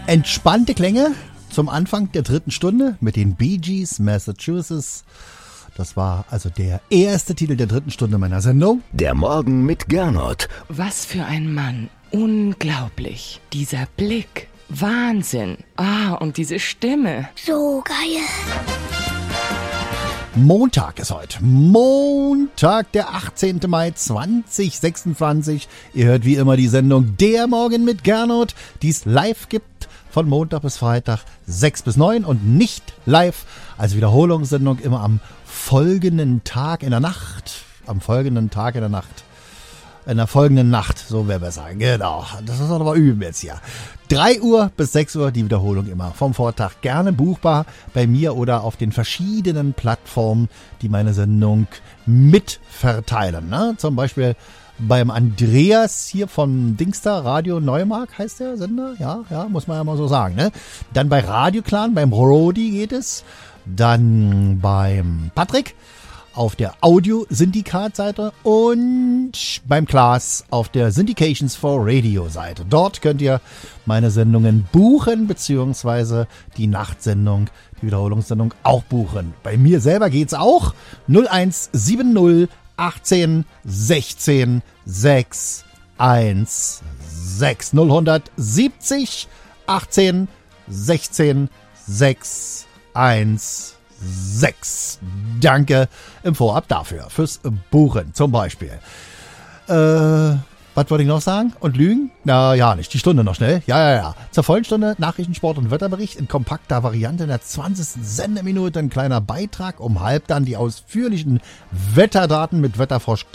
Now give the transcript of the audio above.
Entspannte Klänge zum Anfang der dritten Stunde mit den Bee Gees, Massachusetts. Das war also der erste Titel der dritten Stunde meiner Sendung. Der Morgen mit Gernot. Was für ein Mann. Unglaublich. Dieser Blick. Wahnsinn. Und diese Stimme. So geil. Montag ist heute. Montag, der 18. Mai 2026. Ihr hört wie immer die Sendung Der Morgen mit Gernot, die es live gibt von Montag bis Freitag 6 bis 9 und nicht live als Wiederholungssendung immer am folgenden Tag in der Nacht. Am folgenden Tag in der Nacht. In der folgenden Nacht, so wäre besser. Genau, das ist aber üben jetzt hier. 3 Uhr bis 6 Uhr die Wiederholung immer vom Vortag. Gerne buchbar bei mir oder auf den verschiedenen Plattformen, die meine Sendung mitverteilen. Ne? Zum Beispiel beim Andreas hier von Dingster, Radio Neumark heißt der Sender. Ja, muss man ja mal so sagen. Ne? Dann bei Radio Clan, beim Rodi geht es. Dann beim Patrick auf der Audio-Syndikat-Seite und beim Klaas auf der Syndications for Radio-Seite. Dort könnt ihr meine Sendungen buchen, beziehungsweise die Nachtsendung, die Wiederholungssendung auch buchen. Bei mir selber geht's auch. 0170 18 16 6 1 6 0170 18 16 6 1 6. Danke im Vorab dafür, fürs Buchen zum Beispiel. Was wollte ich noch sagen? Und lügen? Na ja, nicht. Die Stunde noch schnell. Ja. Zur vollen Stunde Nachrichten, Sport und Wetterbericht in kompakter Variante in der 20. Sendeminute. Ein kleiner Beitrag. Um halb dann die ausführlichen Wetterdaten mit Wetterfrosch